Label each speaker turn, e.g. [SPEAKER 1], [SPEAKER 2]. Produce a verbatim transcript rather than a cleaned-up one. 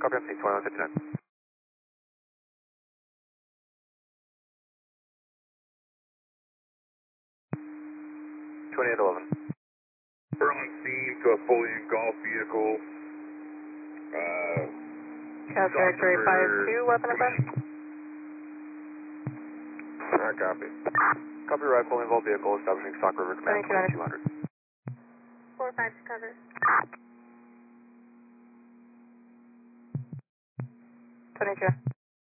[SPEAKER 1] Copy, M C twenty-one fifty-nine. twenty-eight eleven.
[SPEAKER 2] We're on scene to a fully engulfed vehicle. Uh,
[SPEAKER 3] Capture three five two, weapon effect.
[SPEAKER 1] Alright, copy. Copy, rifle involved vehicle establishing Stock River Command twenty-two hundred.
[SPEAKER 3] four five to cover. twenty-two.